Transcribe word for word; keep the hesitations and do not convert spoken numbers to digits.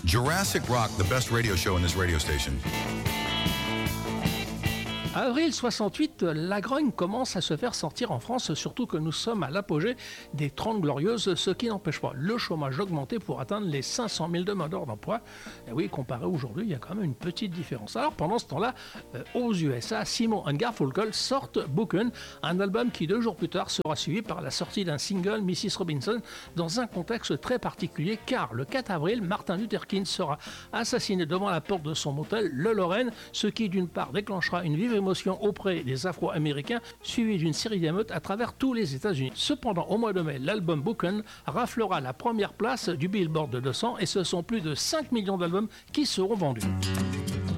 Jurassic Rock, the best radio show in this radio station. Avril soixante-huit, la grogne commence à se faire sentir en France, surtout que nous sommes à l'apogée des trente glorieuses, ce qui n'empêche pas le chômage d'augmenter pour atteindre les cinq cent mille demandeurs d'emploi. Et oui, comparé aujourd'hui, il y a quand même une petite différence. Alors pendant ce temps-là, euh, aux U S A, Simon and Garfunkel sortent Bookin', un album qui deux jours plus tard sera suivi par la sortie d'un single, missus Robinson, dans un contexte très particulier, car le quatre avril, Martin Luther King sera assassiné devant la porte de son motel, le Lorraine, ce qui d'une part déclenchera une vive émotion auprès des Afro-Américains, suivi d'une série d'émeutes à travers tous les États-Unis. Cependant, au mois de mai, l'album Bookin' raflera la première place du Billboard de deux cents et ce sont plus de cinq millions d'albums qui seront vendus.